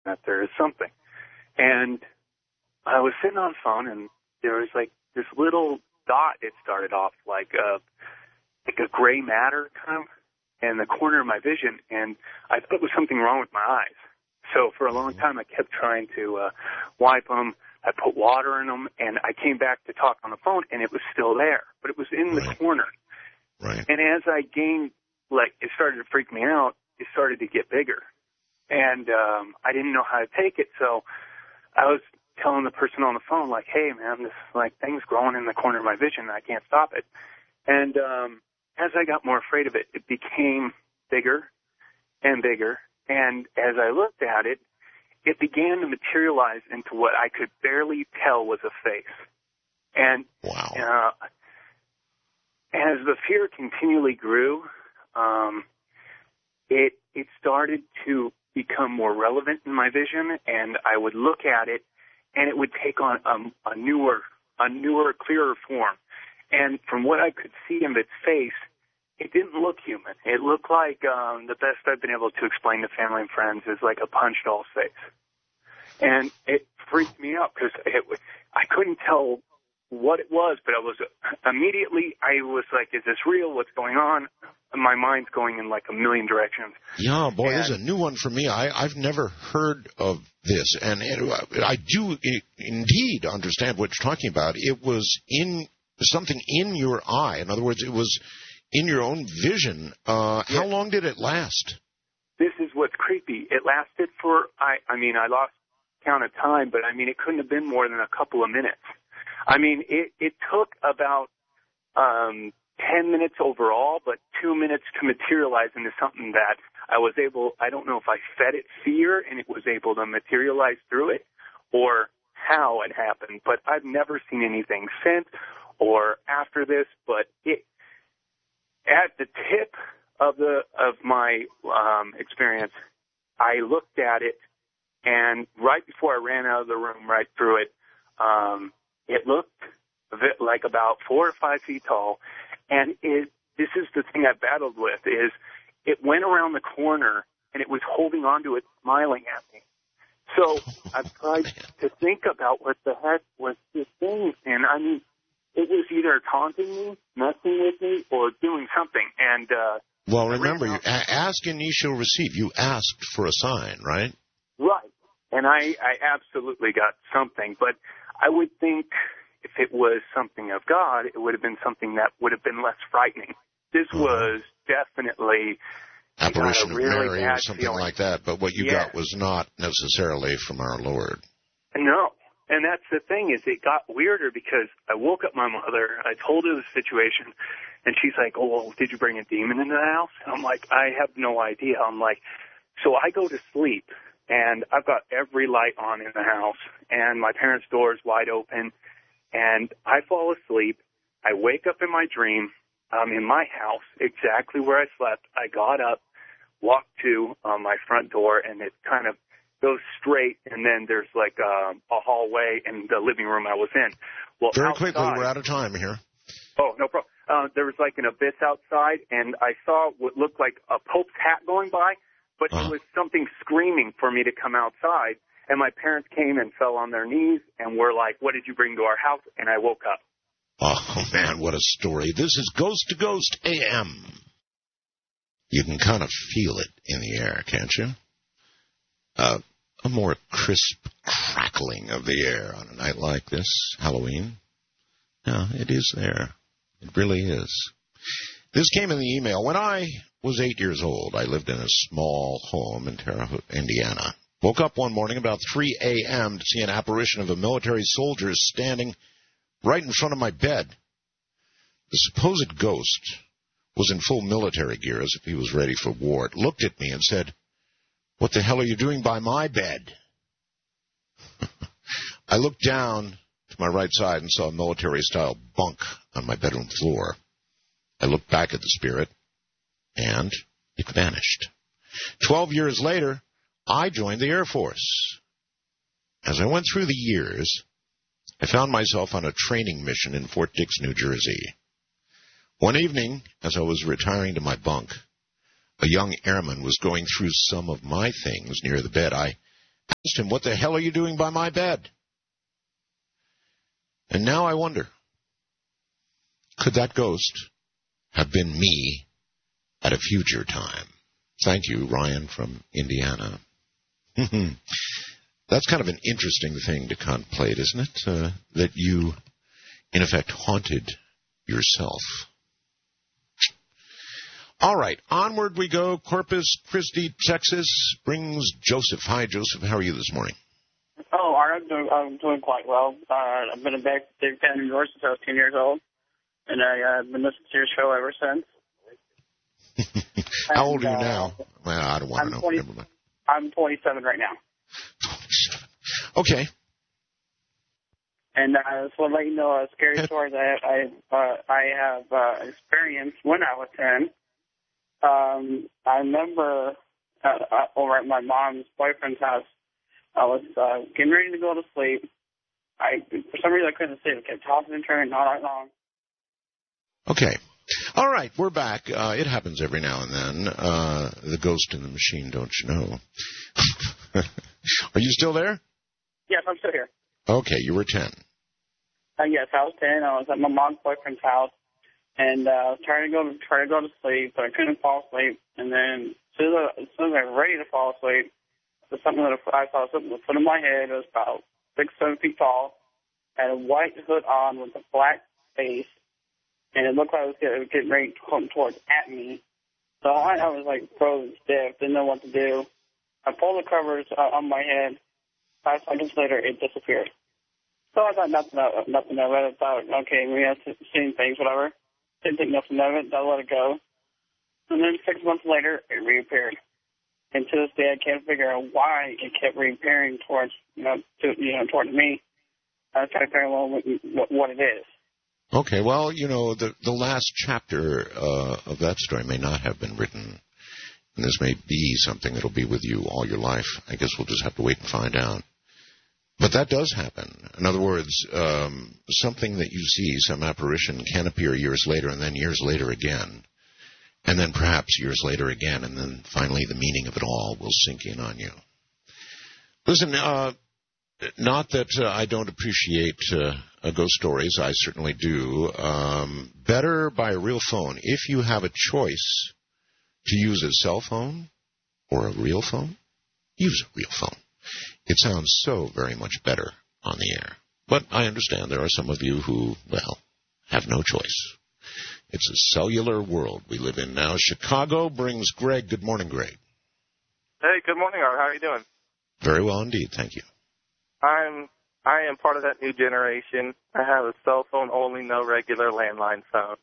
that there is something. And I was sitting on the phone, and there was like this little dot. It started off like a gray matter kind of in the corner of my vision, and I thought it was something wrong with my eyes. So for a long time, I kept trying to wipe them. I put water in them, and I came back to talk on the phone, and it was still there, but it was in the corner. Right. And as I gained, like, it started to freak me out, it started to get bigger. And I didn't know how to take it, so I was telling the person on the phone, like, hey, man, this, like, thing's growing in the corner of my vision, and I can't stop it. And as I got more afraid of it, it became bigger and bigger. And as I looked at it, it began to materialize into what I could barely tell was a face. And wow. As the fear continually grew, it started to become more relevant in my vision, and I would look at it, and it would take on a newer, clearer form. And from what I could see in its face, it didn't look human. It looked like the best I've been able to explain to family and friends is like a punch doll's face. And it freaked me out because I couldn't tell what it was, but I was like, is this real? What's going on? And my mind's going in like a million directions. Yeah, boy, this is a new one for me. I've never heard of this, and I do indeed understand what you're talking about. It was something in your eye. In other words, it was in your own vision. How long did it last? This is what's creepy. It lasted for, I lost count of time, but it couldn't have been more than a couple of minutes. It took about 10 minutes overall, but 2 minutes to materialize into something that I don't know if I fed it fear and it was able to materialize through it or how it happened, but I've never seen anything since or after this, but at the tip of my experience, I looked at it, and right before I ran out of the room, right through it, it looked like about 4 or 5 feet tall, and this is the thing I battled with, is it went around the corner, and it was holding onto it, smiling at me. So I've tried to think about what the heck was this thing, and it was either taunting me, messing with me, or doing something. And well, remember, you ask and ye shall receive. You asked for a sign, right? Right. And I absolutely got something. But I would think if it was something of God, it would have been something that would have been less frightening. This was definitely apparition of really Mary or something like that. But what you got was not necessarily from our Lord. No. And that's the thing, is it got weirder because I woke up my mother, I told her the situation, and she's like, oh, well, did you bring a demon into the house? And I'm like, I have no idea. I'm like, so I go to sleep, and I've got every light on in the house, and my parents' door is wide open, and I fall asleep. I wake up in my dream. I'm in my house, exactly where I slept. I got up, walked to my front door, and it kind of goes straight, and then there's like a hallway and the living room I was in. Well, very outside, quickly, we're out of time here. Oh, no problem. There was like an abyss outside, and I saw what looked like a Pope's hat going by, but it was something screaming for me to come outside. And my parents came and fell on their knees and were like, what did you bring to our house? And I woke up. Oh, man, what a story. This is Ghost to Ghost AM. You can kind of feel it in the air, can't you? A more crisp crackling of the air on a night like this, Halloween. Yeah, it is there. It really is. This came in the email. When I was 8 years old, I lived in a small home in Terre Haute, Indiana. Woke up one morning about 3 a.m. to see an apparition of a military soldier standing right in front of my bed. The supposed ghost was in full military gear as if he was ready for war. It looked at me and said, "What the hell are you doing by my bed?" I looked down to my right side and saw a military-style bunk on my bedroom floor. I looked back at the spirit, and it vanished. 12 years later, I joined the Air Force. As I went through the years, I found myself on a training mission in Fort Dix, New Jersey. One evening, as I was retiring to my bunk, a young airman was going through some of my things near the bed. I asked him, what the hell are you doing by my bed? And now I wonder, could that ghost have been me at a future time? Thank you, Ryan from Indiana. That's kind of an interesting thing to contemplate, isn't it? That you, in effect, haunted yourself. All right, onward we go. Corpus Christi, Texas brings Joseph. Hi, Joseph. How are you this morning? Oh, I'm doing quite well. I've been a big fan of yours since I was 10 years old, and I've been listening to your show ever since. How old are you now? Well, I don't want to know. Never mind. I'm 27 right now. 27. Okay. And just want to let you know a scary story that I have experienced when I was 10. I remember over at my mom's boyfriend's house, I was getting ready to go to sleep. For some reason, I couldn't sleep. I kept tossing and turning all night long. Okay. All right, we're back. It happens every now and then. The ghost in the machine, don't you know? Are you still there? Yes, I'm still here. Okay, you were 10. Yes, I was 10. I was at my mom's boyfriend's house, and I was trying to go to sleep, but I couldn't fall asleep. And then as soon as I was ready to fall asleep, I saw something that foot in my head. It was about 6-7 feet tall, had a white hood on with a black face, and it looked like it was getting ready to come towards at me. So I was like frozen stiff, didn't know what to do. I pulled the covers on my head. 5 seconds later, it disappeared. So I thought nothing of it. I thought, okay, we have seen things, whatever. Didn't think nothing of it. I let it go. And then 6 months later, it reappeared. And to this day, I can't figure out why it kept reappearing towards towards me. I was trying to figure out what it is. Okay, well, the last chapter of that story may not have been written, and this may be something that'll be with you all your life. I guess we'll just have to wait and find out. But that does happen. In other words, something that you see, some apparition, can appear years later, and then years later again, and then perhaps years later again, and then finally the meaning of it all will sink in on you. Listen, not that I don't appreciate ghost stories. I certainly do. Better by a real phone. If you have a choice to use a cell phone or a real phone, use a real phone. It sounds so very much better on the air. But I understand there are some of you who, well, have no choice. It's a cellular world we live in now. Chicago brings Greg. Good morning, Greg. Hey, good morning, Art. How are you doing? Very well indeed, thank you. I am part of that new generation. I have a cell phone only, no regular landline phone.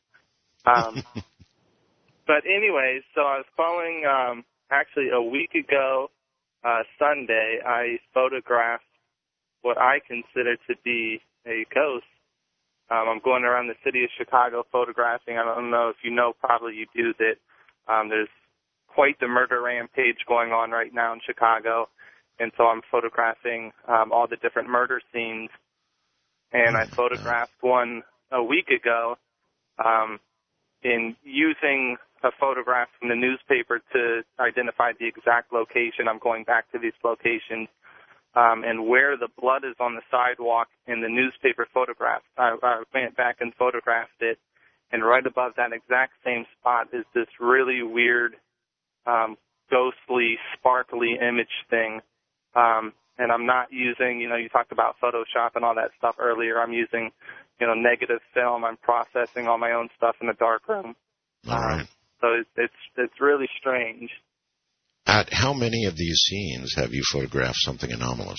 But anyways, so I was calling actually a week ago, Sunday. I photographed what I consider to be a ghost. I'm going around the city of Chicago photographing. I don't know if you know, probably you do, that there's quite the murder rampage going on right now in Chicago. And so I'm photographing all the different murder scenes. And I photographed one a week ago in using a photograph from the newspaper to identify the exact location. I'm going back to these locations. And where the blood is on the sidewalk in the newspaper photograph, I went back and photographed it. And right above that exact same spot is this really weird, ghostly, sparkly image thing. And I'm not using, you talked about Photoshop and all that stuff earlier. I'm using, negative film. I'm processing all my own stuff in the darkroom. All right. So it's really strange. At how many of these scenes have you photographed something anomalous?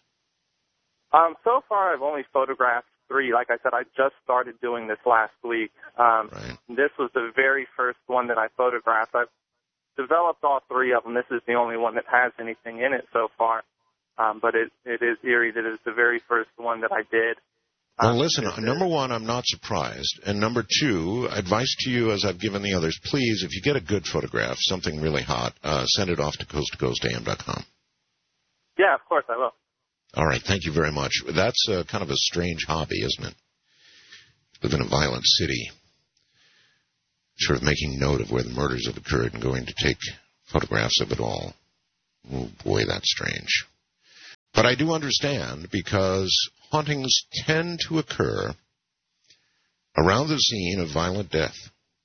So far, I've only photographed 3. Like I said, I just started doing this last week. Right. This was the very first one that I photographed. I've developed all 3 of them. This is the only one that has anything in it so far. But it is eerie that it's the very first one that I did. Well, listen, number one, I'm not surprised. And number 2, advice to you, as I've given the others, please, if you get a good photograph, something really hot, send it off to coasttocoastam.com. Yeah, of course I will. All right, thank you very much. That's kind of a strange hobby, isn't it? Live in a violent city, sort of making note of where the murders have occurred and going to take photographs of it all. Oh, boy, that's strange. But I do understand, because hauntings tend to occur around the scene of violent death.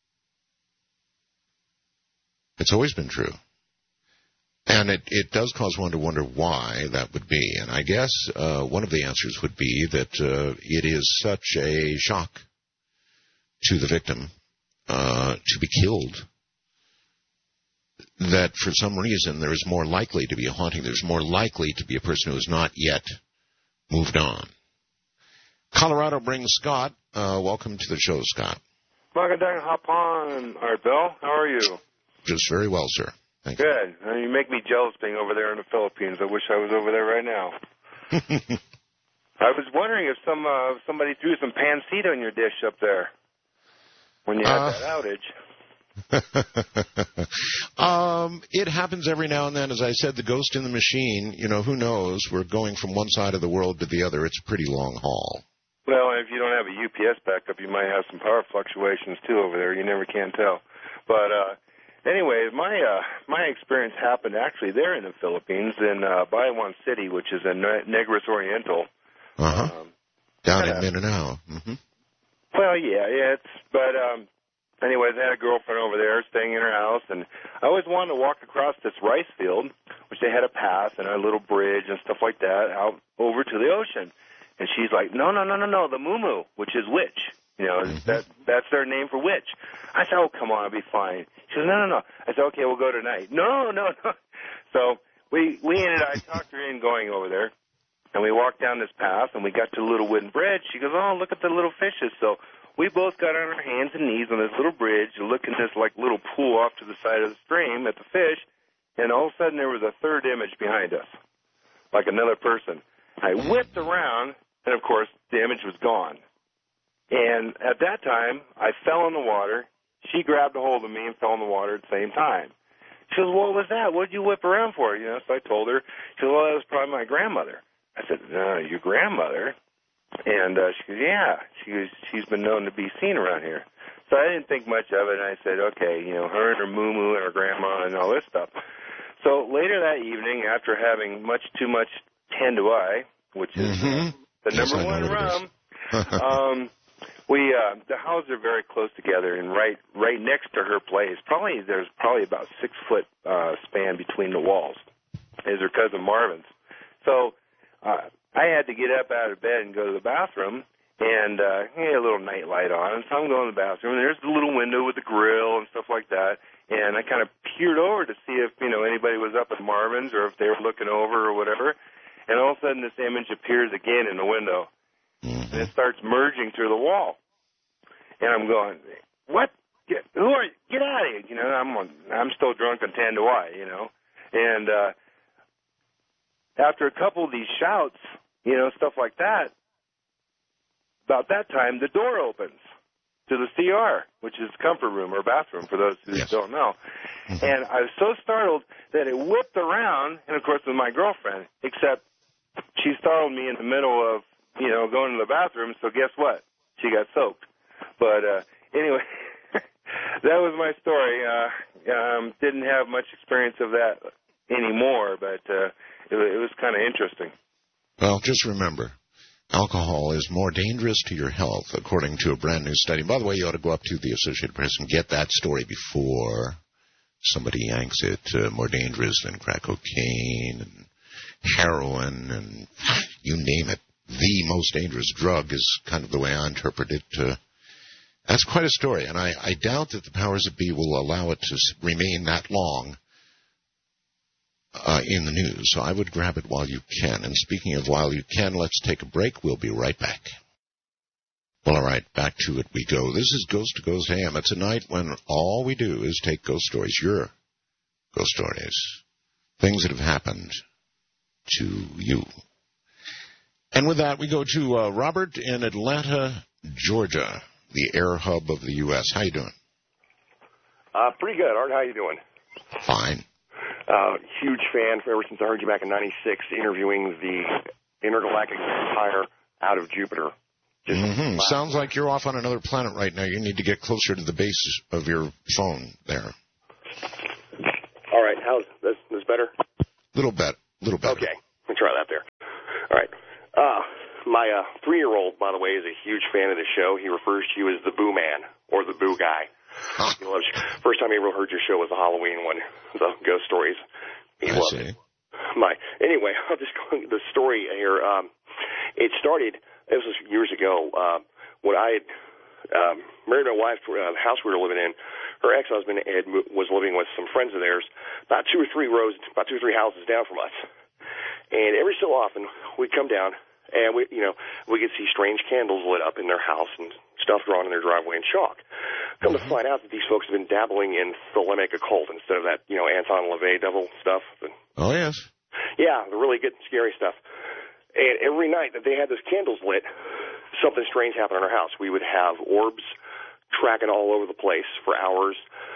It's always been true. And it does cause one to wonder why that would be. And I guess one of the answers would be that it is such a shock to the victim to be killed that for some reason there is more likely to be a haunting. There's more likely to be a person who has not yet moved on. Colorado brings Scott. Welcome to the show, Scott. Magadang, hop on, Art Bell. How are you? Just very well, sir. Thank you. Good. You make me jealous being over there in the Philippines. I wish I was over there right now. I was wondering if somebody threw some pancita in your dish up there when you had that outage. It happens every now and then. As I said, the ghost in the machine, who knows? We're going from one side of the world to the other. It's a pretty long haul. Well, if you don't have a UPS backup, you might have some power fluctuations, too, over there. You never can tell. But anyway, my experience happened actually there in the Philippines in Bayawan City, which is in Negros Oriental. Down in Mindanao. Mm-hmm. Well, yeah, but anyways, I had a girlfriend over there staying in her house, and I always wanted to walk across this rice field, which they had a path and a little bridge and stuff like that, out over to the ocean. And she's like, no, the mumu, which is witch. That's their name for witch. I said, oh, come on, I'll be fine. She says, no. I said, okay, we'll go tonight. No. So I talked her in going over there, and we walked down this path, and we got to the little wooden bridge. She goes, oh, look at the little fishes. So we both got on our hands and knees on this little bridge, looking at this little pool off to the side of the stream at the fish, and all of a sudden there was a third image behind us, like another person. I whipped around, and of course the image was gone. And at that time, I fell in the water. She grabbed a hold of me and fell in the water at the same time. She goes, what was that? What did you whip around for? So I told her. She goes, well, that was probably my grandmother. I said, no, your grandmother? And she goes, yeah. She goes, she's been known to be seen around here. So I didn't think much of it, and I said, okay, her and her moo-moo and her grandma and all this stuff. So later that evening, after having much too much Tanduay, which is the number one rum, the houses are very close together, and right next to her place, there's probably about 6 foot span between the walls, is her cousin Marvin's. So I had to get up out of bed and go to the bathroom, and he had a little night light on, and so I'm going to the bathroom, and there's the little window with the grill and stuff like that, and I kind of peered over to see if anybody was up at Marvin's or if they were looking over or whatever, and all of a sudden this image appears again in the window, and it starts merging through the wall. And I'm going, what? Who are you? Get out of here. I'm still drunk on Tanduay, And after a couple of these shouts, stuff like that, about that time, the door opens to the CR, which is comfort room or bathroom for those who don't know. And I was so startled that it whipped around, and of course with my girlfriend, except she startled me in the middle of, going to the bathroom, so guess what? She got soaked. But anyway, that was my story. Didn't have much experience of that anymore, but it was kind of interesting. Well, just remember, alcohol is more dangerous to your health, according to a brand new study. By the way, you ought to go up to the Associated Press and get that story before somebody yanks it. More dangerous than crack cocaine and heroin and you name it. The most dangerous drug is kind of the way I interpret it. That's quite a story, and I doubt that the powers that be will allow it to remain that long in the news. So I would grab it while you can. And speaking of while you can, let's take a break. We'll be right back. Well, all right, back to it we go. This is Ghost to Ghost AM. It's a night when all we do is take ghost stories, your ghost stories, things that have happened to you. And with that, we go to Robert in Atlanta, Georgia, the air hub of the U.S. How you doing? Pretty good, Art. How you doing? Fine. Huge fan ever since I heard you back in '96 interviewing the intergalactic vampire out of Jupiter. Sounds like you're off on another planet right now. You need to get closer to the base of your phone there. All right. How's this better? Little better. Okay. Let me try that there. All right. My 3-year-old, by the way, is a huge fan of the show. He refers to you as the Boo Man or the Boo Guy. He loves you. First time he ever heard your show was the Halloween one, the ghost stories. He loved it. Anyway, I'll just go the story here. It started, this was years ago, when I had married my wife to a house we were living in. Her ex-husband was living with some friends of theirs about 2 or 3 houses down from us. And every so often, we'd come down, and we could see strange candles lit up in their house and stuff drawn in their driveway in chalk. Come to find out that these folks have been dabbling in Thelemic occult instead of that, Anton LaVey devil stuff. Oh, yes. Yeah, the really good, scary stuff. And every night that they had those candles lit, something strange happened in our house. We would have orbs tracking all over the place for hours,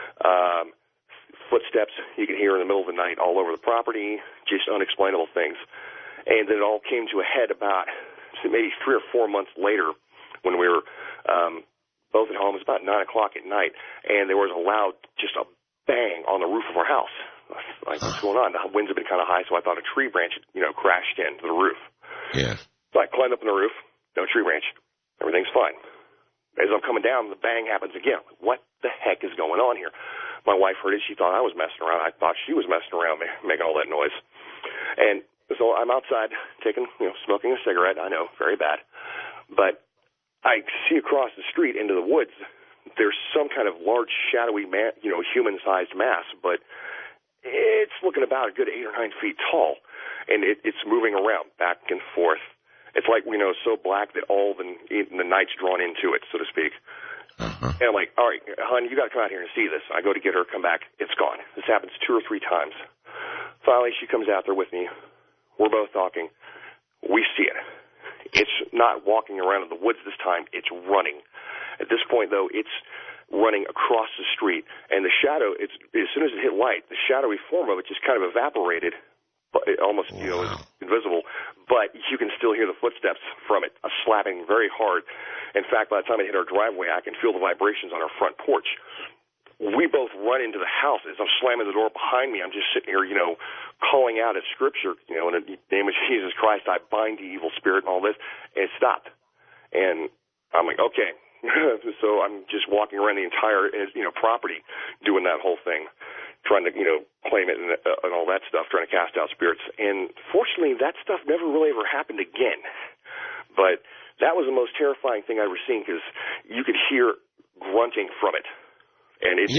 footsteps you could hear in the middle of the night all over the property, just unexplainable things. And then it all came to a head about maybe 3 or 4 months later when we were both at home. It was about 9 o'clock at night, and there was a loud, just a bang on the roof of our house. Like, what's going on? The winds have been kind of high, so I thought a tree branch had, crashed into the roof. Yeah. So I climbed up on the roof, no tree branch. Everything's fine. As I'm coming down, the bang happens again. What the heck is going on here? My wife heard it. She thought I was messing around. I thought she was messing around, making all that noise. And so I'm outside smoking a cigarette. I know, very bad. But I see across the street into the woods, there's some kind of large, shadowy, human-sized mass, but it's looking about a good 8 or 9 feet tall, and it's moving around back and forth. It's like, so black that all the night's drawn into it, so to speak. Uh-huh. And I'm like, all right, hon, you got to come out here and see this. I go to get her, come back, it's gone. This happens 2 or 3 times. Finally, she comes out there with me. We're both talking. We see it. It's not walking around in the woods this time. It's running. At this point, though, it's running across the street. And the shadow, as soon as it hit light, the shadowy form of it just kind of evaporated, almost, invisible. But you can still hear the footsteps from it, slapping very hard. In fact, by the time it hit our driveway, I can feel the vibrations on our front porch. We both run into the house. As I'm slamming the door behind me, I'm just sitting here, calling out at Scripture, in the name of Jesus Christ, I bind the evil spirit and all this. And it stopped. And I'm like, okay. So I'm just walking around the entire, property doing that whole thing, trying to, claim it and all that stuff, trying to cast out spirits. And fortunately, that stuff never really ever happened again. But that was the most terrifying thing I've ever seen because you could hear grunting from it. And it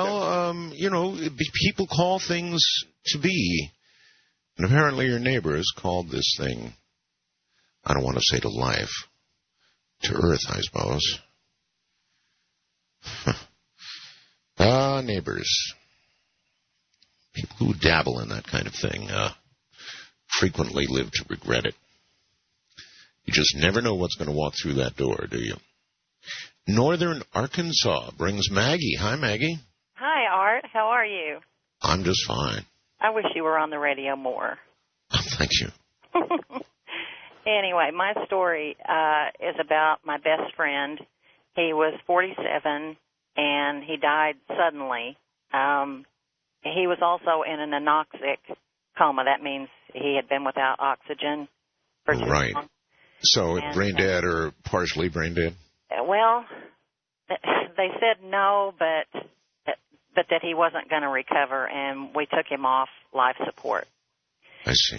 people call things to be. And apparently your neighbors called this thing, I don't want to say to life, to earth, I suppose. Neighbors. People who dabble in that kind of thing frequently live to regret it. You just never know what's going to walk through that door, do you? Northern Arkansas brings Maggie. Hi, Maggie. Hi, Art. How are you? I'm just fine. I wish you were on the radio more. Thank you. Anyway, my story is about my best friend. He was 47, and he died suddenly. He was also in an anoxic coma. That means he had been without oxygen for too long. So brain dead or partially brain dead? Well, they said no, but that he wasn't going to recover, and we took him off life support. I see.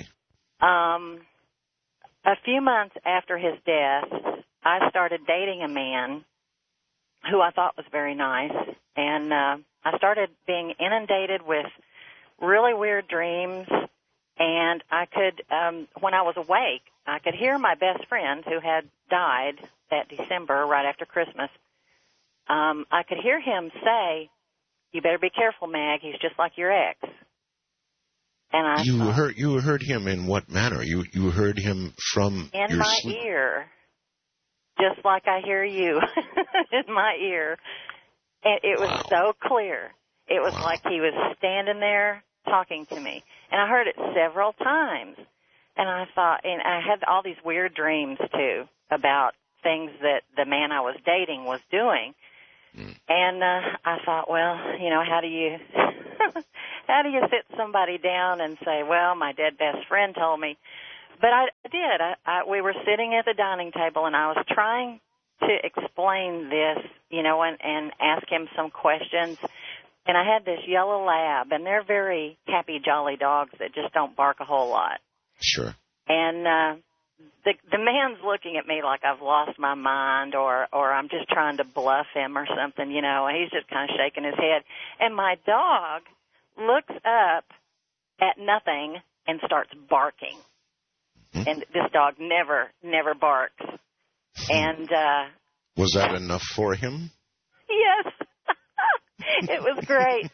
A few months after his death, I started dating a man who I thought was very nice, and I started being inundated with really weird dreams, and I could, when I was awake, I could hear my best friend who had died that December right after Christmas. I could hear him say, "You better be careful, Mag, he's just like your ex." And you heard him in what manner? You heard him from in your my sleep? ear, just like I hear you in my ear. And it was so clear. It was like he was standing there talking to me. And I heard it several times. And I thought, and I had all these weird dreams, too, about things that the man I was dating was doing. And I thought, well, how do you how do you sit somebody down and say, well, my dead best friend told me? But I did. We were sitting at the dining table, and I was trying to explain this, and ask him some questions. And I had this yellow lab, and they're very happy, jolly dogs that just don't bark a whole lot. Sure. And the man's looking at me like I've lost my mind, or I'm just trying to bluff him or something, and he's just kind of shaking his head. And my dog looks up at nothing and starts barking. Mm-hmm. And this dog never barks. And was that enough for him? Yes. It was great.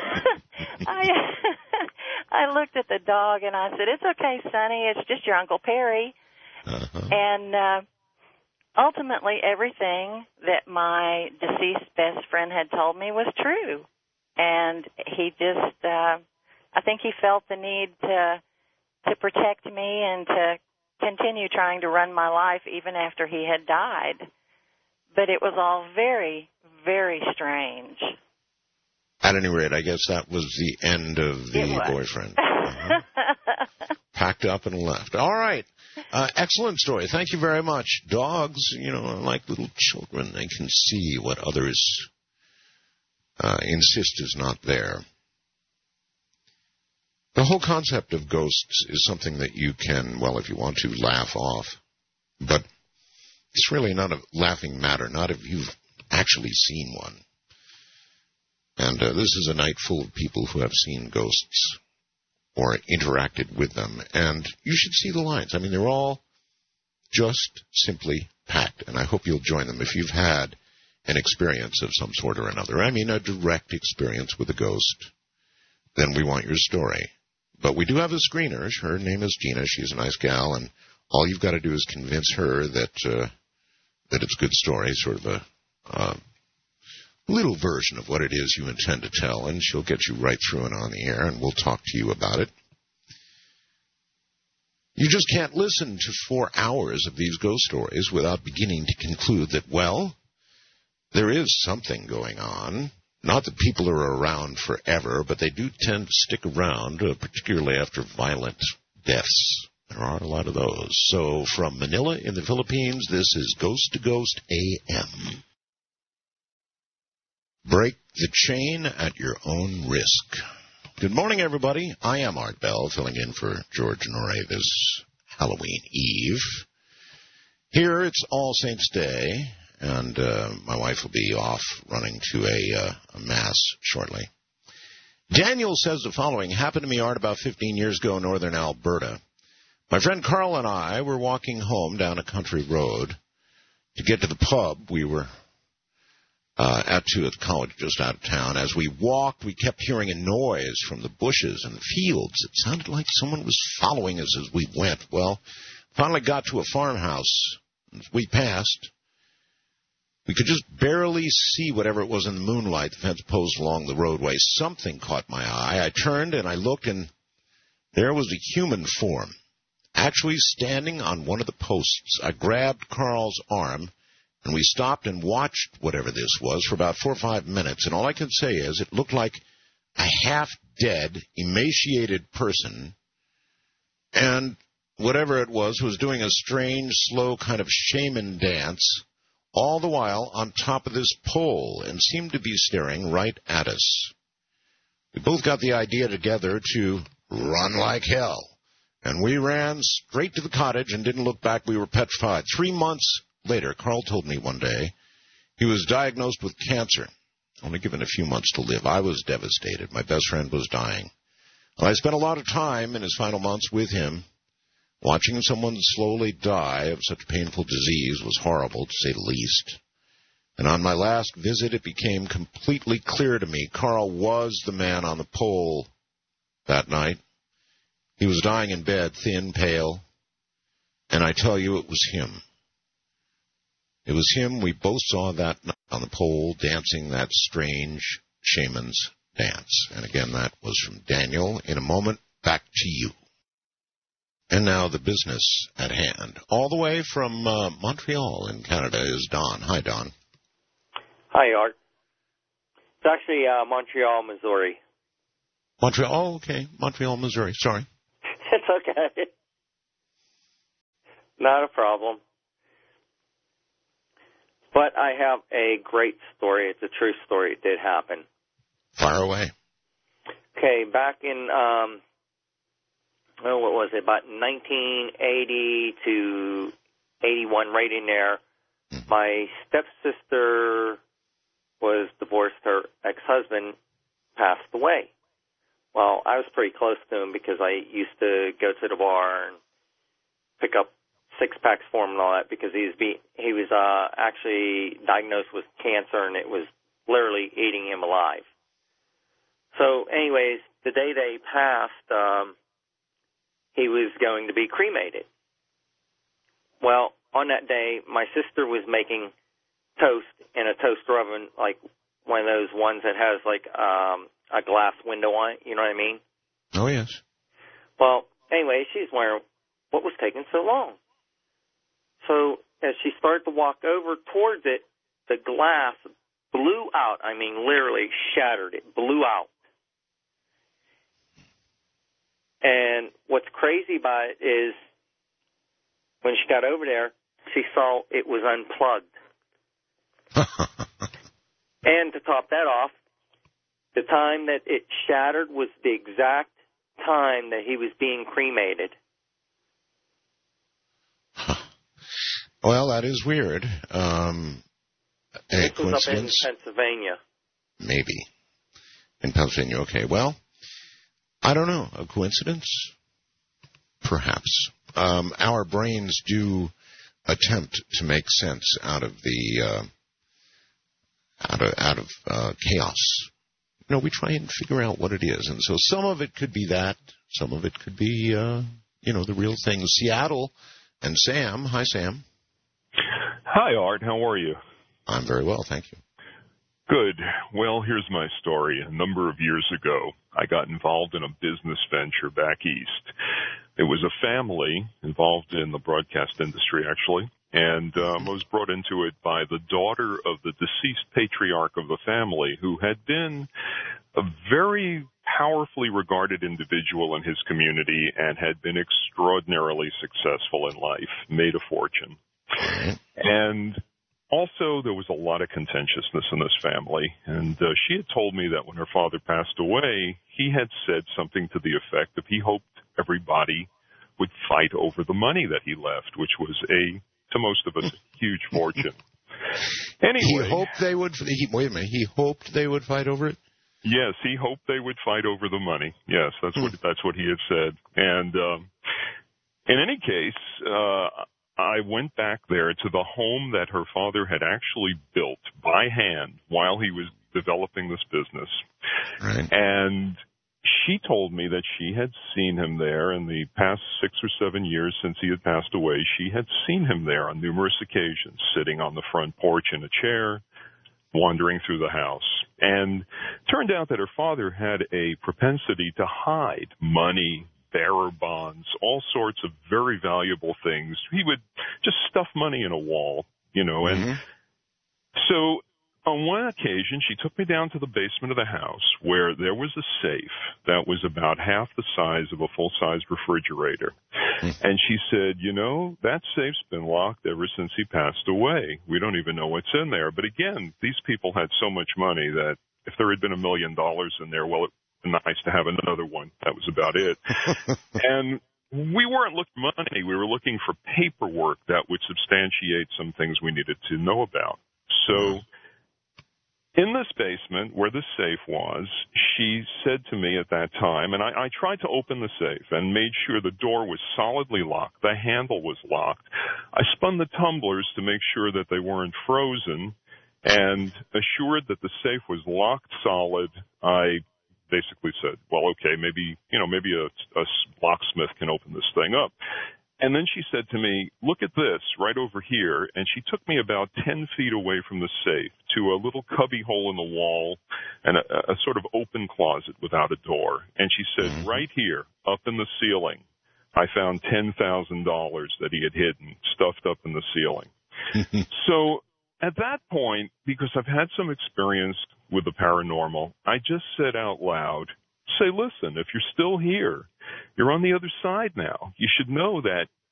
I looked at the dog and I said, "It's okay, Sonny. It's just your Uncle Perry." Uh-huh. And ultimately, everything that my deceased best friend had told me was true. And he just, I think he felt the need to protect me and to continue trying to run my life even after he had died. But it was all very, very strange. At any rate, I guess that was the end of the boyfriend. Uh-huh. Packed up and left. All right. Excellent story. Thank you very much. Dogs, are like little children. They can see what others insist is not there. The whole concept of ghosts is something that you can, well, if you want to, laugh off. But it's really not a laughing matter, not if you've actually seen one. And this is a night full of people who have seen ghosts or interacted with them. And you should see the lines. I mean, they're all just simply packed. And I hope you'll join them if you've had an experience of some sort or another. I mean, a direct experience with a ghost. Then we want your story. But we do have a screener. Her name is Gina. She's a nice gal. And all you've got to do is convince her that it's a good story, sort of a little version of what it is you intend to tell, and she'll get you right through and on the air, and we'll talk to you about it. You just can't listen to 4 hours of these ghost stories without beginning to conclude that, well, there is something going on. Not that people are around forever, but they do tend to stick around, particularly after violent deaths. There are a lot of those. So from Manila in the Philippines, this is Ghost to Ghost AM. Break the chain at your own risk. Good morning, everybody. I am Art Bell, filling in for George Norrie this Halloween Eve. Here it's All Saints Day, and my wife will be off running to a mass shortly. Daniel says the following happened to me, Art, about 15 years ago in northern Alberta. My friend Carl and I were walking home down a country road. To get to the pub, we were at college just out of town. As we walked, we kept hearing a noise from the bushes and the fields. It sounded like someone was following us as we went. Well, finally got to a farmhouse. As we passed, we could just barely see whatever it was in the moonlight, the fence post along the roadway. Something caught my eye. I turned and I looked, and there was a human form, actually standing on one of the posts. I grabbed Carl's arm, and we stopped and watched whatever this was for about 4 or 5 minutes. And all I can say is it looked like a half-dead, emaciated person. And whatever it was doing a strange, slow kind of shaman dance, all the while on top of this pole, and seemed to be staring right at us. We both got the idea together to run like hell. And we ran straight to the cottage and didn't look back. We were petrified. 3 months later, Carl told me one day he was diagnosed with cancer, only given a few months to live. I was devastated. My best friend was dying. Well, I spent a lot of time in his final months with him. Watching someone slowly die of such painful disease was horrible, to say the least. And on my last visit, it became completely clear to me Carl was the man on the pole that night. He was dying in bed, thin, pale, and I tell you, it was him. It was him we both saw that night on the pole dancing that strange shaman's dance. And again, that was from Daniel. In a moment, back to you. And now the business at hand. All the way from Montreal in Canada is Don. Hi, Don. Hi, Art. It's actually Montreal, Missouri. Montreal, oh, okay. Montreal, Missouri. Sorry. It's okay. Not a problem. But I have a great story. It's a true story. It did happen. Fire away. Okay, back in, what was it, about 1980 to 81, right in there, my stepsister was divorced. Her ex-husband passed away. Well, I was pretty close to him because I used to go to the bar and pick up six-packs for him and all that because he was actually diagnosed with cancer, and it was literally eating him alive. So anyways, the day they passed, he was going to be cremated. Well, on that day, my sister was making toast in a toaster oven, like one of those ones that has like a glass window on it, you know what I mean? Oh, yes. Well, anyway, she's wondering what was taking so long. So as she started to walk over towards it, the glass blew out. I mean, literally shattered. It blew out. And what's crazy about it is when she got over there, she saw it was unplugged. And to top that off, the time that it shattered was the exact time that he was being cremated. Well, that is weird. This was up in coincidence? Pennsylvania. Maybe. In Pennsylvania, okay. Well, I don't know. A coincidence? Perhaps. Our brains do attempt to make sense out of the out of chaos. You know, we try and figure out what it is, and so some of it could be that, some of it could be the real thing. Seattle and Sam. Hi, Sam. Hi, Art. How are you? I'm very well, thank you. Good. Well, here's my story. A number of years ago, I got involved in a business venture back east. It was a family involved in the broadcast industry, actually, and I was brought into it by the daughter of the deceased patriarch of the family, who had been a very powerfully regarded individual in his community and had been extraordinarily successful in life, made a fortune. And also, there was a lot of contentiousness in this family, and she had told me that when her father passed away, he had said something to the effect of he hoped everybody would fight over the money that he left, which was to most of us, a huge fortune. Anyway, he hoped they would. Wait a minute. He hoped they would fight over it. Yes, he hoped they would fight over the money. Yes, that's what he had said. And in any case, I went back there to the home that her father had actually built by hand while he was developing this business. Right. And she told me that she had seen him there in the past 6 or 7 years since he had passed away. She had seen him there on numerous occasions, sitting on the front porch in a chair, wandering through the house. And it turned out that her father had a propensity to hide money, bearer bonds, all sorts of very valuable things. He would just stuff money in a wall, and so on one occasion, she took me down to the basement of the house where there was a safe that was about half the size of a full-size refrigerator. And she said, that safe's been locked ever since he passed away. We don't even know what's in there. But again, these people had so much money that if there had been $1 million in there, well, it would be nice to have another one. That was about it. And we weren't looking for money. We were looking for paperwork that would substantiate some things we needed to know about. So in this basement where the safe was, she said to me at that time, and I tried to open the safe and made sure the door was solidly locked, the handle was locked. I spun the tumblers to make sure that they weren't frozen, and assured that the safe was locked solid. I basically said, well, okay, maybe a locksmith can open this thing up. And then she said to me, look at this right over here. And she took me about 10 feet away from the safe to a little cubby hole in the wall and a sort of open closet without a door. And she said, right here, up in the ceiling, I found $10,000 that he had hidden, stuffed up in the ceiling. So at that point, because I've had some experience with the paranormal, I just said out loud, say, listen, if you're still here, you're on the other side now. You should know that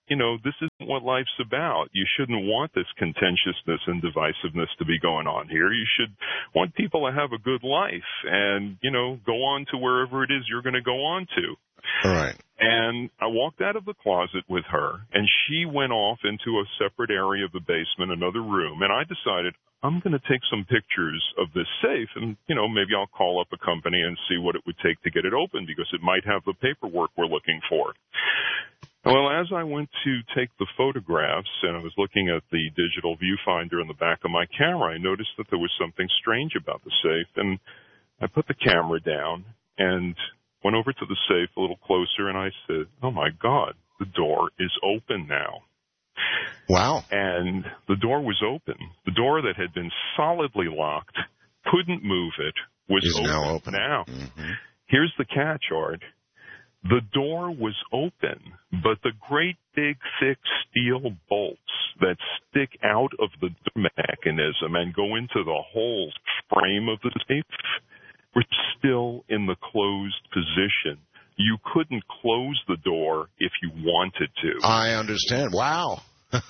this isn't what life's about. You shouldn't want this contentiousness and divisiveness to be going on here. You should want people to have a good life and, go on to wherever it is you're going to go on to. All right. And I walked out of the closet with her, and she went off into a separate area of the basement, another room, and I decided I'm going to take some pictures of this safe, and, maybe I'll call up a company and see what it would take to get it open, because it might have the paperwork we're looking for. Well, as I went to take the photographs, and I was looking at the digital viewfinder in the back of my camera, I noticed that there was something strange about the safe, and I put the camera down and went over to the safe a little closer, and I said, oh, my God, the door is open now. Wow. And the door was open. The door that had been solidly locked, couldn't move it, was now open. Now, mm-hmm. Here's the catch, Art. The door was open, but the great big thick steel bolts that stick out of the mechanism and go into the whole frame of the safe were still in the closed position. You couldn't close the door if you wanted to. I understand. Wow.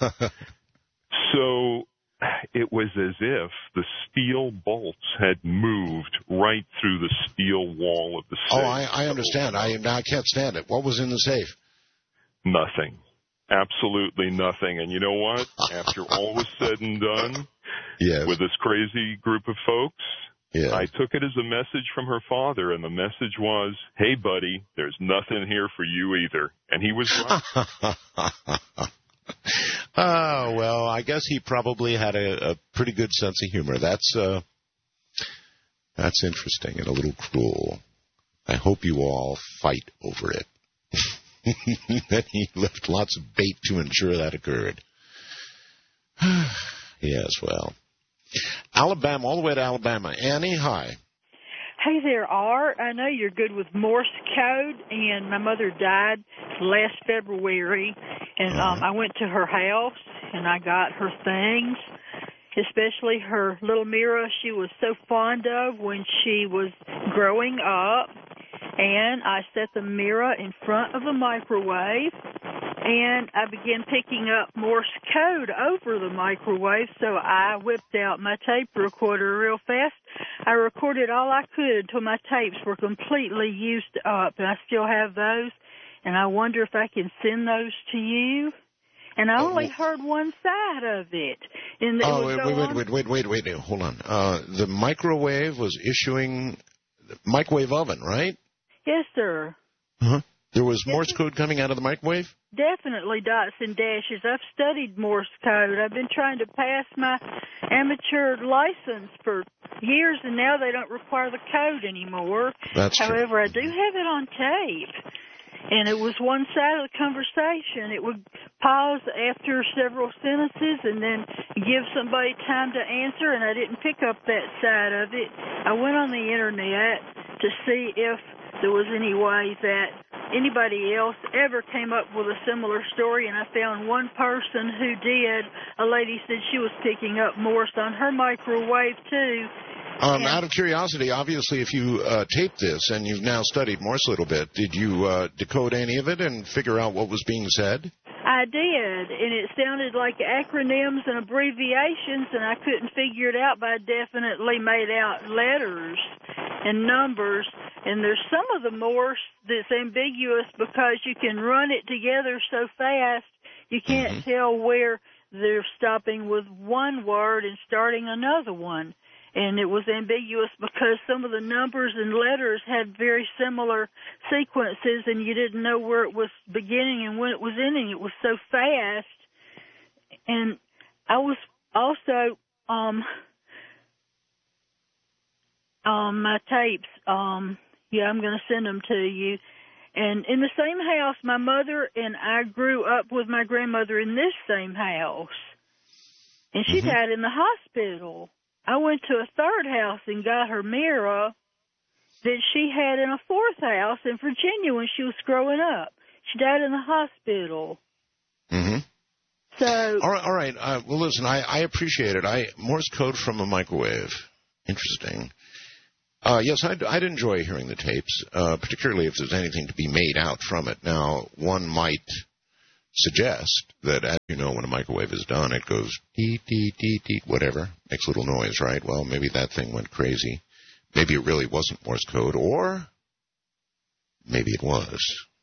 So it was as if the steel bolts had moved right through the steel wall of the safe. Oh, I understand. I can't stand it. What was in the safe? Nothing. Absolutely nothing. And you know what? After all was said and done, yes, with this crazy group of folks, yes, I took it as a message from her father, and the message was, hey, buddy, there's nothing here for you either. And he was right. Oh, well, I guess he probably had a pretty good sense of humor. That's interesting and a little cruel. I hope you all fight over it. Then he left lots of bait to ensure that occurred. Yes, well. Alabama, all the way to Alabama. Annie, hi. Hey there, Art. I know you're good with Morse code, and my mother died last February, and I went to her house, and I got her things, especially her little mirror she was so fond of when she was growing up, and I set the mirror in front of the microwave, and I began picking up Morse code over the microwave, so I whipped out my tape recorder real fast. I recorded all I could until my tapes were completely used up, and I still have those, and I wonder if I can send those to you. And I only heard one side of it. And wait, hold on. The microwave was issuing microwave oven, right? Yes, sir. Uh-huh. There was Morse code coming out of the microwave? Definitely dots and dashes. I've studied Morse code. I've been trying to pass my amateur license for years, and now they don't require the code anymore. That's true. However, I do have it on tape. And it was one side of the conversation. It would pause after several sentences and then give somebody time to answer, and I didn't pick up that side of it. I went on the Internet to see if there was any way that anybody else ever came up with a similar story, and I found one person who did. A lady said she was picking up Morse on her microwave, too. Out of curiosity, obviously, if you taped this and you've now studied Morse a little bit, did you decode any of it and figure out what was being said? I did, and it sounded like acronyms and abbreviations, and I couldn't figure it out, but I definitely made out letters and numbers. And there's some of the Morse that's ambiguous because you can run it together so fast you can't tell where they're stopping with one word and starting another one. And it was ambiguous because some of the numbers and letters had very similar sequences, and you didn't know where it was beginning and when it was ending. It was so fast. And I was also on my tapes. I'm going to send them to you. And in the same house, my mother and I grew up with my grandmother in this same house. And she died in the hospital. I went to a third house and got her mirror that she had in a fourth house in Virginia when she was growing up. She died in the hospital. So, all right. Well, listen, I appreciate it. Morse code from a microwave. Interesting. Yes, I'd enjoy hearing the tapes, particularly if there's anything to be made out from it. Now, one might suggest that, as you know, when a microwave is done, it goes deet, deet, deet, deet, whatever, makes a little noise, right? Well, maybe that thing went crazy. Maybe it really wasn't Morse code, or maybe it was.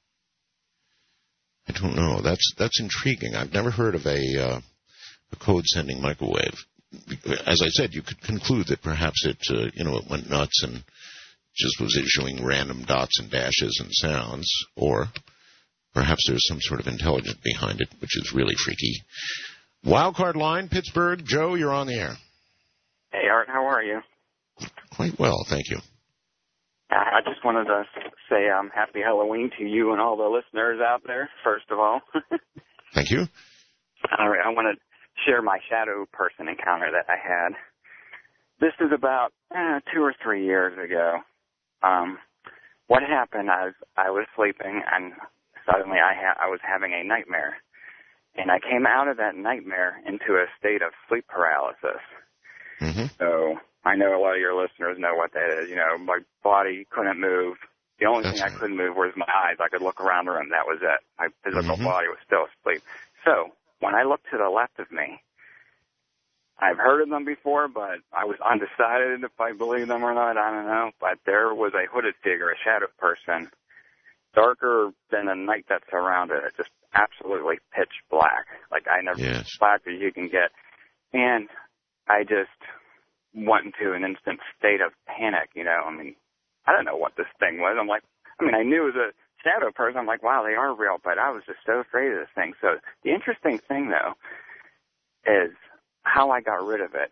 I don't know. That's intriguing. I've never heard of a code-sending microwave. As I said, you could conclude that perhaps it went nuts and just was issuing random dots and dashes and sounds, or perhaps there's some sort of intelligence behind it, which is really freaky. Wildcard line, Pittsburgh. Joe, you're on the air. Hey, Art, how are you? Quite well, thank you. I just wanted to say happy Halloween to you and all the listeners out there, first of all. Thank you. All right, I want to share my shadow person encounter that I had. This is about 2 or 3 years ago. What happened, I was sleeping, and suddenly I was having a nightmare. And I came out of that nightmare into a state of sleep paralysis. Mm-hmm. So I know a lot of your listeners know what that is. You know, my body couldn't move. The only thing I couldn't move was my eyes. I could look around the room. That was it. My physical body was still asleep. So when I looked to the left of me, I've heard of them before, but I was undecided if I believe them or not. I don't know. But there was a hooded figure, a shadow person, darker than the night that surrounded it, just absolutely pitch black. Like I never black as you can get. And I just went into an instant state of panic, you know. I mean, I don't know what this thing was. I'm like, I mean, I knew it was a shadow person. I'm like, wow, they are real, but I was just so afraid of this thing. So the interesting thing, though, is how I got rid of it.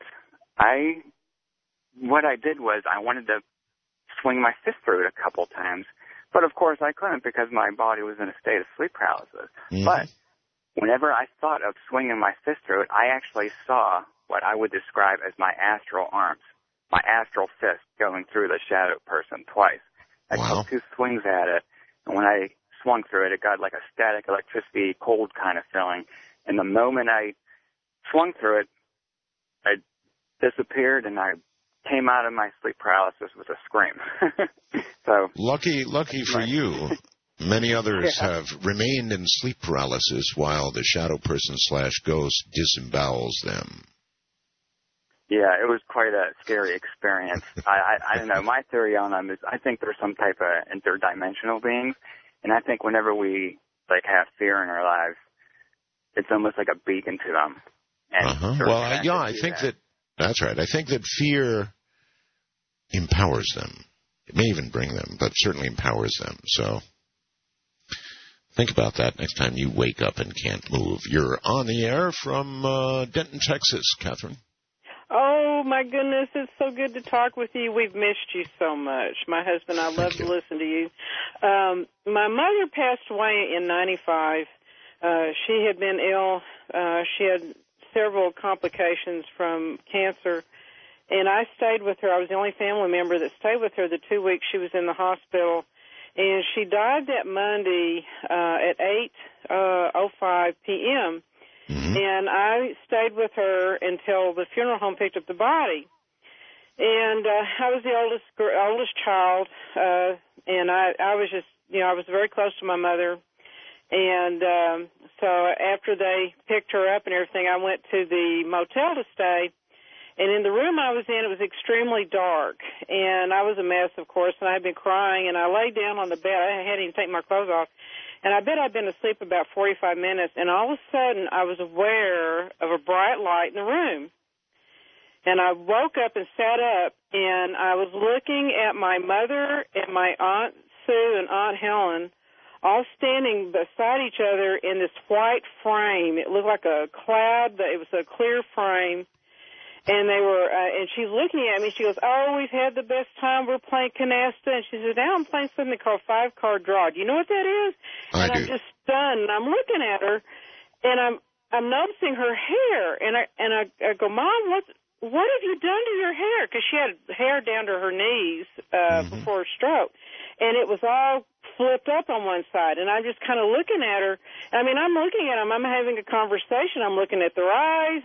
What I did was I wanted to swing my fist through it a couple times, but of course I couldn't because my body was in a state of sleep paralysis. Mm-hmm. But whenever I thought of swinging my fist through it, I actually saw what I would describe as my astral arms, my astral fist going through the shadow person twice. I took 2 swings at it, and when I swung through it, it got like a static electricity, cold kind of feeling. And the moment I swung through it, I disappeared, and I came out of my sleep paralysis with a scream. So lucky for you. Many others have remained in sleep paralysis while the shadow person / ghost disembowels them. Yeah, it was quite a scary experience. I don't know. My theory on them is I think they're some type of interdimensional beings, and I think whenever we have fear in our lives, it's almost like a beacon to them. And Well, I think that's right. I think that fear empowers them. It may even bring them, but certainly empowers them. So think about that next time you wake up and can't move. You're on the air from Denton, Texas, Catherine. Oh, my goodness, it's so good to talk with you. We've missed you so much. My husband, I love to listen to you. My mother passed away in 95. She had been ill. She had several complications from cancer, and I stayed with her. I was the only family member that stayed with her the 2 weeks she was in the hospital, and she died that Monday at 8:05 p.m., and I stayed with her until the funeral home picked up the body. And I was the oldest child, and I was just, I was very close to my mother. And so after they picked her up and everything, I went to the motel to stay. And in the room I was in, it was extremely dark. And I was a mess, of course, and I had been crying. And I lay down on the bed. I hadn't even taken my clothes off. And I bet I'd been asleep about 45 minutes. And all of a sudden, I was aware of a bright light in the room. And I woke up and sat up, and I was looking at my mother and my Aunt Sue and Aunt Helen all standing beside each other in this white frame. It looked like a cloud, but it was a clear frame. And they were, and she's looking at me. She goes, "Oh, we've had the best time. We're playing canasta." And she says, "Now I'm playing something called 5-card draw. Do you know what that is?" I do. I'm just stunned. And I'm looking at her, and I'm noticing her hair. And I go, "Mom, what have you done to your hair?" Because she had hair down to her knees before her stroke, and it was all flipped up on one side. And I'm just kind of looking at her. I mean, I'm looking at them. I'm having a conversation. I'm looking at their eyes.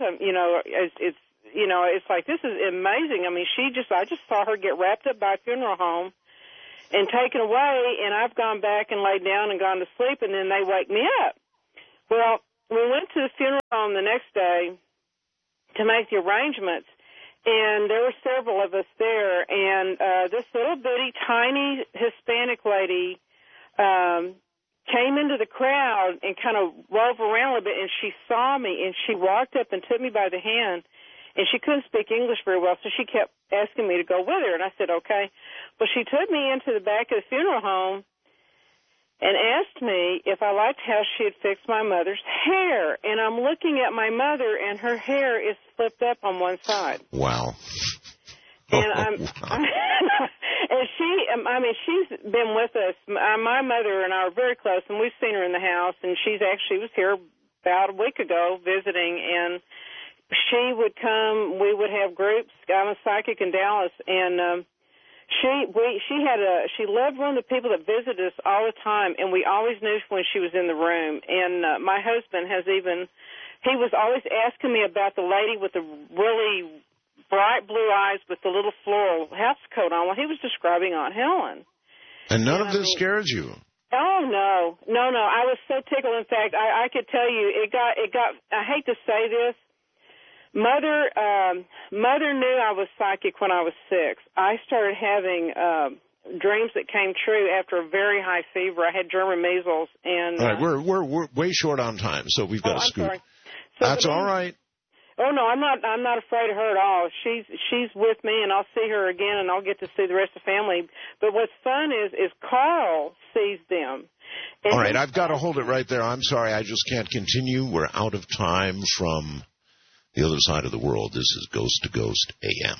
It's like, this is amazing. I mean, I just saw her get wrapped up by a funeral home and taken away, and I've gone back and laid down and gone to sleep, and then they wake me up. Well, we went to the funeral home the next day to make the arrangements, and there were several of us there, and this little bitty, tiny Hispanic lady came into the crowd and kind of wove around a little bit, and she saw me, and she walked up and took me by the hand, and she couldn't speak English very well, so she kept asking me to go with her, and I said, okay. But she took me into the back of the funeral home and asked me if I liked how she had fixed my mother's hair. And I'm looking at my mother, and her hair is flipped up on one side. Wow. And and she's been with us. My mother and I are very close, and we've seen her in the house, and she was here about a week ago visiting, and she would come. We would have groups. I'm a psychic in Dallas, and she loved one of the people that visited us all the time, and we always knew when she was in the room. And my husband he was always asking me about the lady with the really bright blue eyes with the little floral house coat on. Well, he was describing Aunt Helen. And none of this scares you? Oh, no. I was so tickled. In fact, I could tell you, it got, I hate to say this, Mother knew I was psychic when I was 6. I started having dreams that came true after a very high fever. I had German measles, and all right, we're way short on time, so we've got to scoot. Sorry. So that's all right. Oh no, I'm not afraid of her at all. She's with me, and I'll see her again, and I'll get to see the rest of the family. But what's fun is Carl sees them. And all right, I've got to hold it right there. I'm sorry, I just can't continue. We're out of time from the other side of the world. This is Ghost to Ghost AM.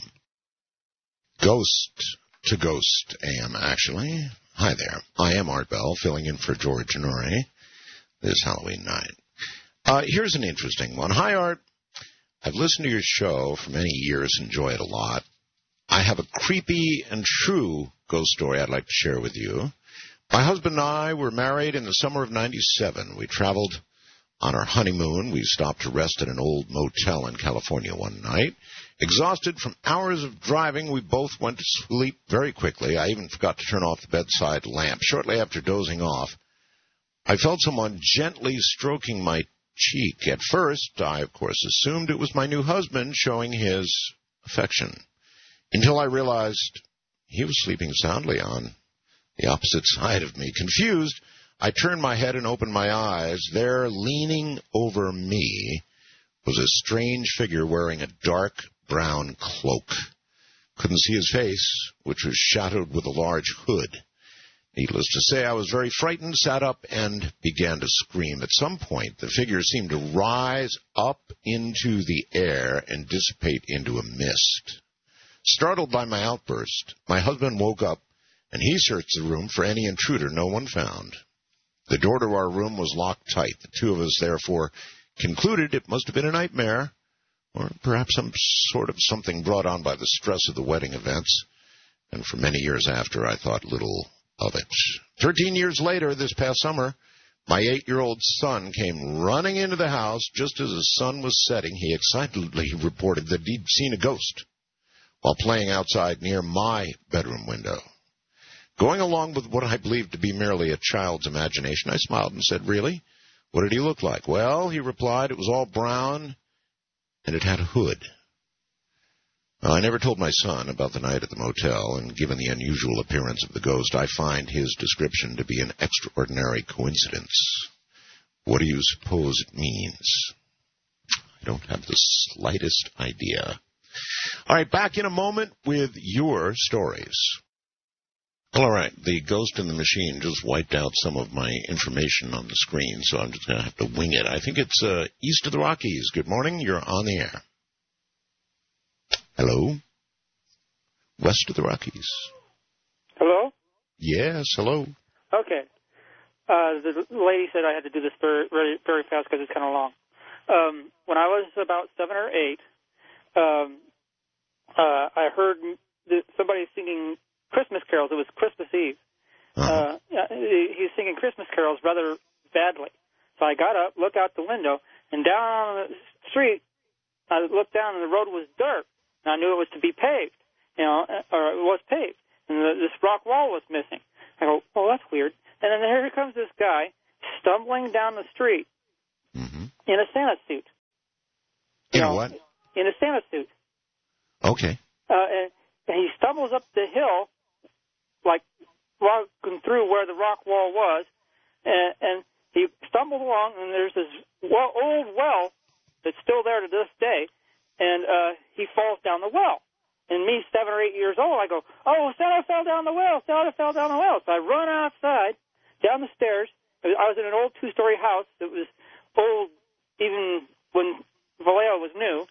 Ghost to Ghost AM, actually. Hi there. I am Art Bell, filling in for George Norrie this Halloween night. Here's an interesting one. Hi, Art. I've listened to your show for many years, enjoy it a lot. I have a creepy and true ghost story I'd like to share with you. My husband and I were married in the summer of '97. We traveled on our honeymoon. We stopped to rest at an old motel in California one night. Exhausted from hours of driving, we both went to sleep very quickly. I even forgot to turn off the bedside lamp. Shortly after dozing off, I felt someone gently stroking my cheek. At first, I, of course, assumed it was my new husband showing his affection, until I realized he was sleeping soundly on the opposite side of me. Confused, I turned my head and opened my eyes. There, leaning over me, was a strange figure wearing a dark brown cloak. Couldn't see his face, which was shadowed with a large hood. Needless to say, I was very frightened, sat up, and began to scream. At some point, the figure seemed to rise up into the air and dissipate into a mist. Startled by my outburst, my husband woke up, and he searched the room for any intruder. No one found. The door to our room was locked tight. The two of us, therefore, concluded it must have been a nightmare, or perhaps some sort of something brought on by the stress of the wedding events. And for many years after, I thought little of it. 13 years later, this past summer, my 8-year-old son came running into the house just as the sun was setting. He excitedly reported that he'd seen a ghost while playing outside near my bedroom window. Going along with what I believed to be merely a child's imagination, I smiled and said, "Really? What did he look like?" "Well," he replied, "it was all brown, and it had a hood." I never told my son about the night at the motel, and given the unusual appearance of the ghost, I find his description to be an extraordinary coincidence. What do you suppose it means? I don't have the slightest idea. All right, back in a moment with your stories. All right, the ghost in the machine just wiped out some of my information on the screen, so I'm just going to have to wing it. I think it's east of the Rockies. Good morning. You're on the air. Hello? West of the Rockies. Hello? Yes, hello. Okay. The lady said I had to do this very, very fast because it's kind of long. When I was about 7 or 8, I heard somebody singing Christmas carols. It was Christmas Eve. He was singing Christmas carols rather badly. So I got up, looked out the window, and down on the street, I looked down, and the road was dirt. And I knew it was to be paved, or it was paved. And this rock wall was missing. I go, oh, that's weird. And then here comes this guy stumbling down the street, in a Santa suit. In a what? In a Santa suit. Okay. And he stumbles up the hill, like walking through where the rock wall was, and he stumbled along, and there's this old well that's still there to this day, and he falls down the well. And me, 7 or 8 years old, I go, oh, Santa fell down the well, Santa fell down the well. So I run outside, down the stairs. I was in an old 2-story house that was old even when Vallejo was new.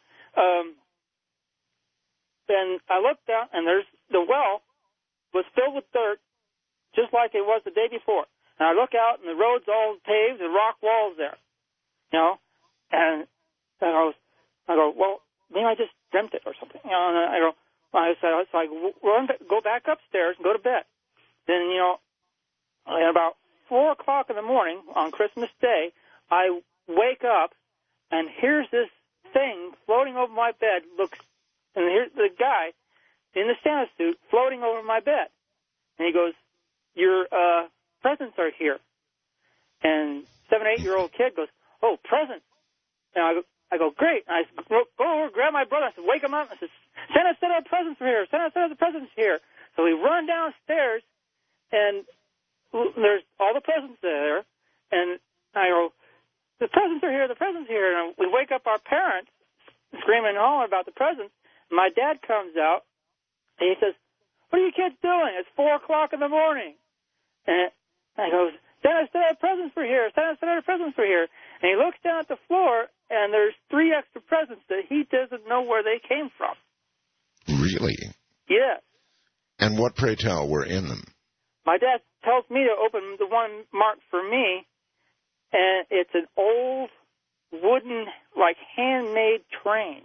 And I looked down, and there's the well was filled with dirt, just like it was the day before. And I look out, and the road's all paved, and rock walls there, And I go, well, maybe I just dreamt it or something. And I go back upstairs and go to bed. Then, at about 4 o'clock in the morning on Christmas Day, I wake up, and here's this thing floating over my bed. And here's the guy in the Santa suit floating over my bed. And he goes, your presents are here. And 7, 8-year-old kid goes, oh, presents. And I go, great. And I go over, grab my brother. I said, wake him up. I said, Santa said our presents are here. Santa said the presents are here. So we run downstairs, and there's all the presents there. And I go, the presents are here. The presents are here. And we wake up our parents, screaming and hollering about the presents. My dad comes out, and he says, what are you kids doing? It's 4 o'clock in the morning. And I go, Santa said our presents were here. Santa said our presents were here. And he looks down at the floor, and there's 3 extra presents that he doesn't know where they came from. Really? Yes. And what, pray tell, were in them? My dad tells me to open the one marked for me, and it's an old wooden, like, handmade train.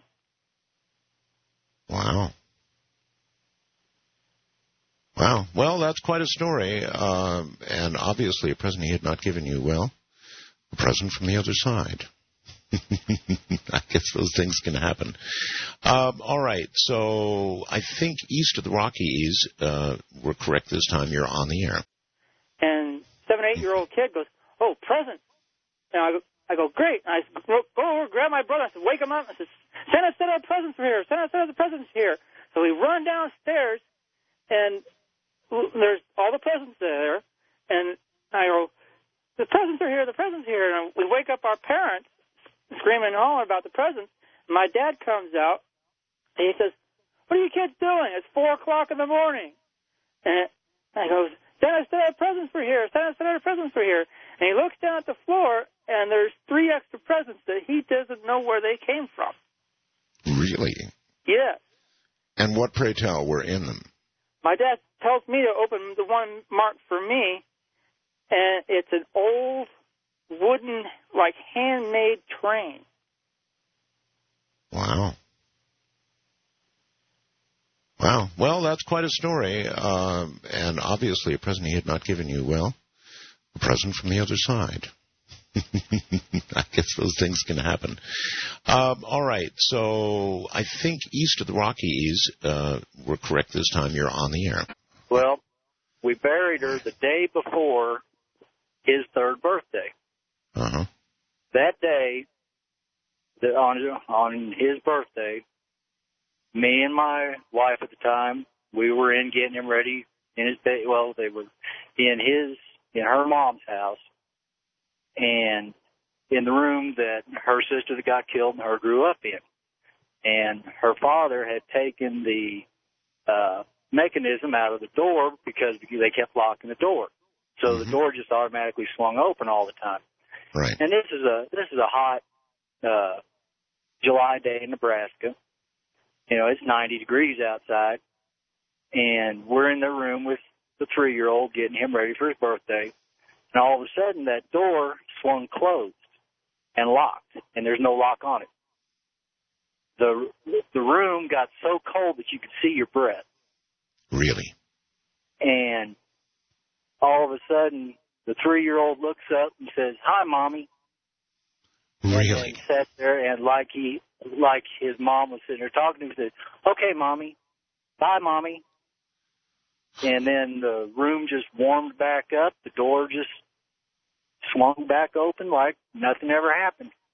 Wow. Wow. Well, that's quite a story, and obviously a present he had not given you. Well, a present from the other side. I guess those things can happen. All right, so I think east of the Rockies, we're correct this time. You're on the air. And 7, 8-year-old kid goes, oh, presents. And I go, great. And I go over, grab my brother. I said, wake him up. I said, Santa said our presents are here. Santa said the presents are here. So we run downstairs, and there's all the presents there. And I go, the presents are here. The presents are here. And we wake up our parents, screaming and hollering about the presents. My dad comes out, and he says, what are you kids doing? It's 4 o'clock in the morning. And I go, Santa said our presents were here. Santa said our presents were here. And he looks down at the floor, and there's 3 extra presents that he doesn't know where they came from. Really? Yes. And what, pray tell, were in them? My dad tells me to open the one marked for me, and it's an old wooden, like, handmade train. Wow. Wow. Well, that's quite a story, and obviously a present he had not given you. Well, a present from the other side. I guess those things can happen. All right, so I think east of the Rockies, we're correct this time. You're on the air. Well, we buried her the day before his 3rd birthday. Uh-huh. That day, on his birthday, me and my wife at the time, we were in getting him ready in his bed. Well, they were in her mom's house, and in the room that her sister that got killed and her grew up in. And her father had taken the mechanism out of the door because they kept locking the door. So the door just automatically swung open all the time. Right. And this is a hot July day in Nebraska. It's 90 degrees outside, and we're in the room with the 3-year-old getting him ready for his birthday. And all of a sudden, that door swung closed and locked, and there's no lock on it. The room got so cold that you could see your breath. Really? And all of a sudden, the 3-year-old looks up and says, "Hi, Mommy." Really? And he sat there, and like his mom was sitting there talking to him, he said, "Okay, Mommy. Bye, Mommy." And then the room just warmed back up. The door just swung back open like nothing ever happened.